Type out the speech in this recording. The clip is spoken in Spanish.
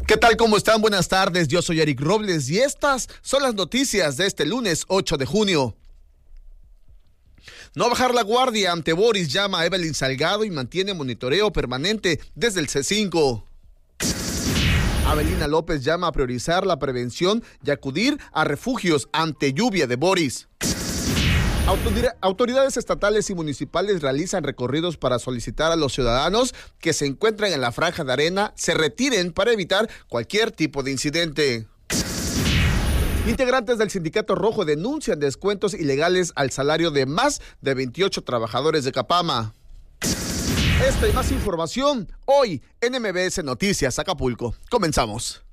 ¿Qué tal? ¿Cómo están? Buenas tardes, yo soy Eric Robles y estas son las noticias de este lunes 8 de junio. No bajar la guardia ante Boris, llama a Evelyn Salgado y mantiene monitoreo permanente desde el C5. Abelina López llama a priorizar la prevención y acudir a refugios ante lluvia de Boris. Autoridades estatales y municipales realizan recorridos para solicitar a los ciudadanos que se encuentran en la franja de arena se retiren para evitar cualquier tipo de incidente. Integrantes del Sindicato Rojo denuncian descuentos ilegales al salario de más de 28 trabajadores de Capama. Esta y más información hoy en MBS Noticias Acapulco. Comenzamos.